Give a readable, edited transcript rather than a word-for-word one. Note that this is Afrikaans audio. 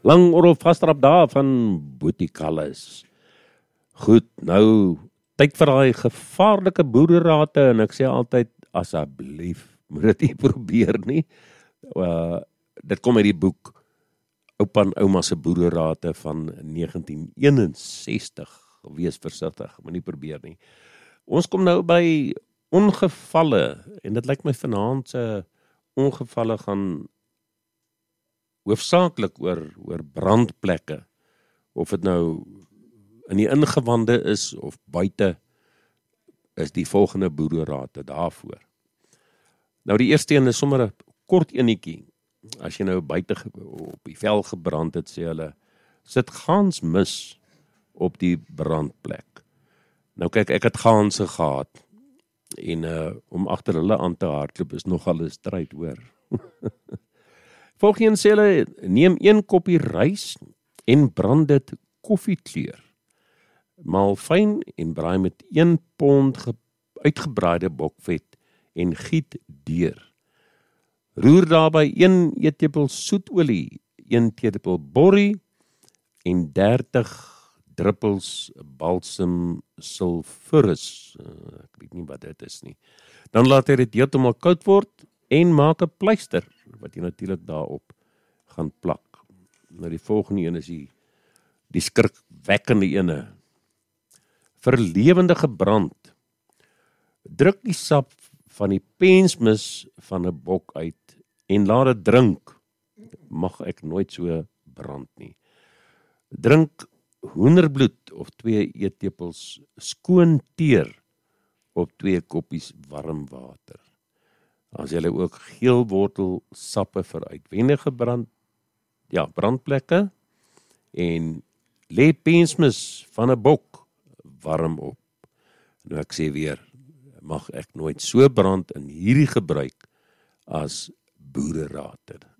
Lang oor vastrap daar van Botikallis. Goed, nou tyd vir daai gevaarlike boererate en ek sê altyd asseblief moet dit nie probeer nie. Dit kom uit die boek Oupa en Ouma se boererate van 1961. Wees versigtig, moet nie probeer nie. Ons kom nou by ongevalle en dit lyk my vanaand se ongevalle gaan hoofsaaklik oor brandplekke, of dit nou in die ingewande is of buite, is die volgende boererate daarvoor. Nou die eerste een is sommer 'n kort enetjie. As jy nou buite op die vel gebrand het, sê hulle, sit gaans mis op die brandplek. Nou kyk, ek het gaanse gehad en om agter hulle aan te hardloop is nogal 'n stryd, hoor. Volgens sê hulle, neem 1 koppie rys en brand dit koffiekleur. Maal fyn en braai met 1 pond uitgebraaide bokvet en giet deur. Roer daarby 1 eetlepel soetolie, 1 teelepel borrie en 30 druppels balsam sulfurus. Ek weet nie wat dit is nie. Dan laat hy dit heeltemal koud word en maak 'n pleister wat jy natuurlik daarop gaan plak. Nou die volgende een is die skrikwekkende ene. Vir lewendige brand. Druk die sap van die pensmis van 'n bok uit en laat dit drink. Mag ek nooit so brand nie. Drink hoenderbloed of 2 eetlepels skoon teer op 2 koppies warm water. As jy ook geelwortel sappe vir uitwendige brandplekke en lê pensmis van 'n bok warm op. Nou ek sê weer, mag ek nooit so brand in hierdie gebruik as boererate.